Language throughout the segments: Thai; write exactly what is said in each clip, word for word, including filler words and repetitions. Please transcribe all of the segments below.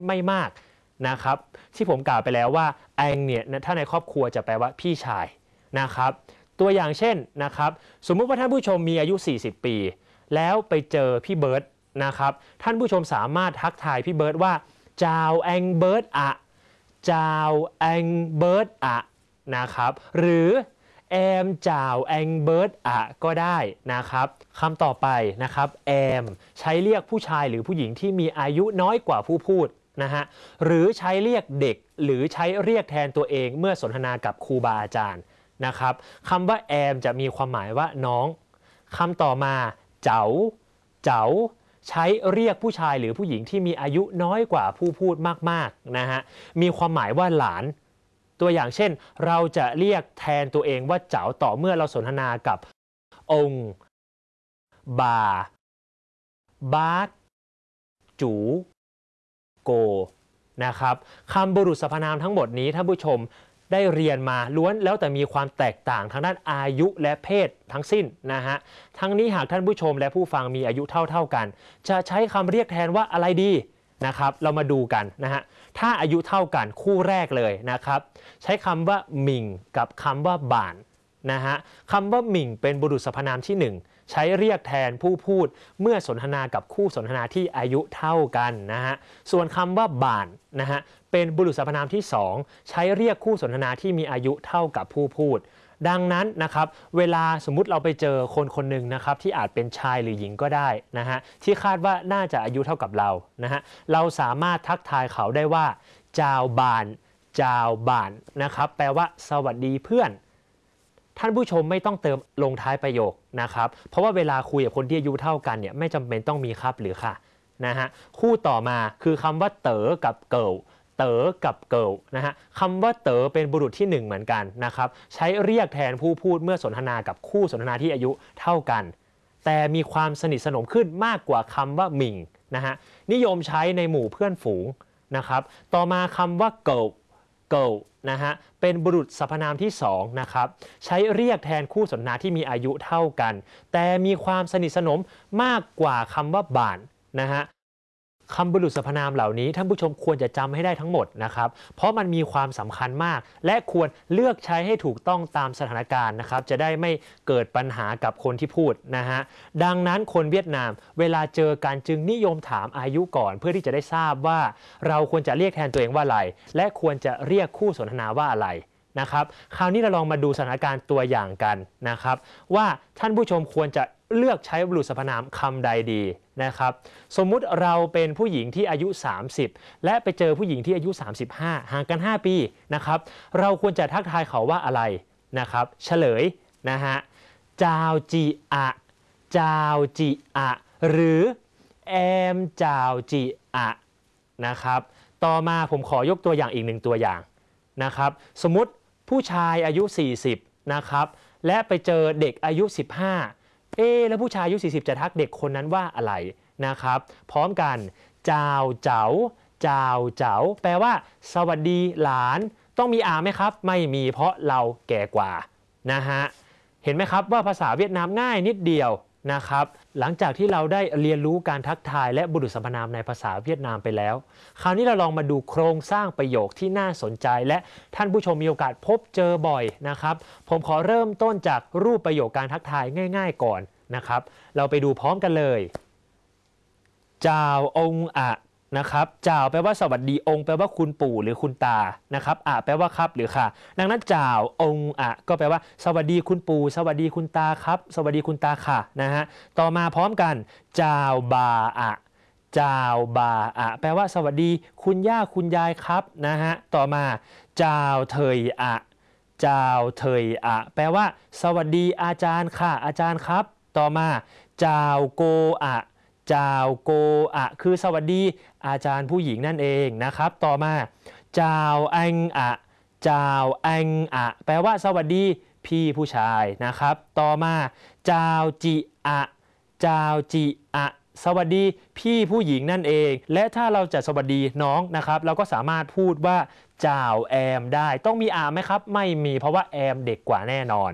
ไม่มากนะครับที่ผมกล่าวไปแล้วว่าแองเนี่ยถ้าในครอบครัวจะแปลว่าพี่ชายนะครับตัวอย่างเช่นนะครับสมมุติว่าท่านผู้ชมมีอายุสี่สิบปีแล้วไปเจอพี่เบิร์ตนะครับท่านผู้ชมสามารถทักทายพี่เบิร์ตว่าจาวแองเบิร์ตอะจาวแองเบิร์ตอะนะครับหรือแอมจาวแองเบิร์ตอะก็ได้นะครับคำต่อไปนะครับแอมใช้เรียกผู้ชายหรือผู้หญิงที่มีอายุน้อยกว่าผู้พูดนะฮะหรือใช้เรียกเด็กหรือใช้เรียกแทนตัวเองเมื่อสนทนากับครูบาอาจารย์นะครับคำว่าแอมจะมีความหมายว่าน้องคำต่อมาเจ๋าเจ๋าใช้เรียกผู้ชายหรือผู้หญิงที่มีอายุน้อยกว่าผู้พูดมากๆนะฮะมีความหมายว่าหลานตัวอย่างเช่นเราจะเรียกแทนตัวเองว่าเจ๋าต่อเมื่อเราสนทนากับองค์บาบาร์จูโกนะครับคำบุรุษสรรพนามทั้งหมดนี้ท่านผู้ชมได้เรียนมาล้วนแล้วแต่มีความแตกต่างทางด้านอายุและเพศทั้งสิ้นนะฮะทั้งนี้หากท่านผู้ชมและผู้ฟังมีอายุเท่าๆกันจะใช้คำเรียกแทนว่าอะไรดีนะครับเรามาดูกันนะฮะถ้าอายุเท่ากันคู่แรกเลยนะครับใช้คำว่าหมิงกับคำว่าบ่านนะฮะคำว่าหมิงเป็นบุรุษสรรพนามที่หนึ่งใช้เรียกแทนผู้พูดเมื่อสนทนากับคู่สนทนาที่อายุเท่ากันนะฮะส่วนคำว่าบ่านนะฮะเป็นบุรุษสรรพนามที่สองใช้เรียกคู่สนทนาที่มีอายุเท่ากับผู้พูดดังนั้นนะครับเวลาสมมุติเราไปเจอคนคนหนึ่งนะครับที่อาจเป็นชายหรือหญิงก็ได้นะฮะที่คาดว่าน่าจะอายุเท่ากับเรานะฮะเราสามารถทักทายเขาได้ว่าจาวบานจาวบานนะครับแปลว่าสวัสดีเพื่อนท่านผู้ชมไม่ต้องเติมลงท้ายประโยคนะครับเพราะว่าเวลาคุยกับคนที่อายุเท่ากันเนี่ยไม่จำเป็นต้องมีครับหรือค่ะนะฮะคู่ต่อมาคือคำว่าเต๋อกับเกิลเต๋อกับเกิลนะฮะคำว่าเต๋อเป็นบุรุษที่หนึ่งเหมือนกันนะครับใช้เรียกแทนผู้พูดเมื่อสนทนากับคู่สนทนาที่อายุเท่ากันแต่มีความสนิทสนมขึ้นมากกว่าคำว่าหมิงนะฮะนิยมใช้ในหมู่เพื่อนฝูงนะครับต่อมาคำว่าเกิลเกิลนะฮะเป็นบุรุษสรรพนามที่สองนะครับใช้เรียกแทนคู่สนทนาที่มีอายุเท่ากันแต่มีความสนิทสนมมากกว่าคำว่าบ่านนะฮะคำบุรุษสรรพนามเหล่านี้ท่านผู้ชมควรจะจำให้ได้ทั้งหมดนะครับเพราะมันมีความสำคัญมากและควรเลือกใช้ให้ถูกต้องตามสถานการณ์นะครับจะได้ไม่เกิดปัญหากับคนที่พูดนะฮะดังนั้นคนเวียดนามเวลาเจอกันจึงนิยมถามอายุก่อนเพื่อที่จะได้ทราบว่าเราควรจะเรียกแทนตัวเองว่าอะไรและควรจะเรียกคู่สนทนาว่าอะไรนะครับคราวนี้เราลองมาดูสถานการณ์ตัวอย่างกันนะครับว่าท่านผู้ชมควรจะเลือกใช้บุรุษสรรพนามคำใดดีนะครับสมมุติเราเป็นผู้หญิงที่อายุสามสิบและไปเจอผู้หญิงที่อายุสามสิบห้าห่างกันห้าปีนะครับเราควรจะทักทายเขาว่าอะไรนะครับเฉลยนะฮะจาวจีอะจาวจีอะหรือแอมจาวจีอะนะครับต่อมาผมขอยกตัวอย่างอีกหนึ่งตัวอย่างนะครับสมมุติผู้ชายอายุสี่สิบนะครับและไปเจอเด็กอายุสิบห้าเอ๊แล้วผู้ชายอายุสี่สิบจะทักเด็กคนนั้นว่าอะไรนะครับพร้อมกันจาวเจ๋าจาวเจ๋าแปลว่าสวัสดีหลานต้องมีอาไหมครับไม่มีเพราะเราแก่กว่านะฮะเห็นไหมครับว่าภาษาเวียดนามง่ายนิดเดียวนะครับหลังจากที่เราได้เรียนรู้การทักทายและบุรุษสรรพนามในภาษาเวียดนามไปแล้วคราวนี้เราลองมาดูโครงสร้างประโยคที่น่าสนใจและท่านผู้ชมมีโอกาสพบเจอบ่อยนะครับผมขอเริ่มต้นจากรูปประโยคการทักทายง่ายๆก่อนนะครับเราไปดูพร้อมกันเลยจาวองอะนะครับจ่าวแปลว่าสวัสดีองค์แปลว่าคุณปู่หรือคุณตานะครับอะแปลว่าครับหรือค่ะดังนั้นจ่าวองค์อะก็แปลว่าสวัสดีคุณปู่สวัสดีคุณตาครับสวัสดีคุณตาค่ะนะฮะต่อมาพร้อมกันจ่าวบาอะจ่าวบาอะแปลว่าสวัสดีคุณย่าคุณยายครับนะฮะต่อมาจ่าวเถยอะจ่าวเถยอะแปลว่าสวัสดีอาจารย์ค่ะอาจารย์ครับต่อมาจ่าวโกอะจาวโกอะคือสวัสดีอาจารย์ผู้หญิงนั่นเองนะครับต่อมาจาวอังอะจาวอังอะแปลว่าสวัสดีพี่ผู้ชายนะครับต่อมาจาวจิอะจาวจิอะสวัสดีพี่ผู้หญิงนั่นเองและถ้าเราจะสวัสดีน้องนะครับเราก็สามารถพูดว่าจาวแอมได้ต้องมีอาไหมครับไม่มีเพราะว่าแอมเด็กกว่าแน่นอน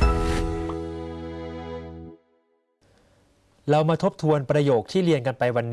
เรามาทบทวนประโยคที่เรียนกันไปวันนี้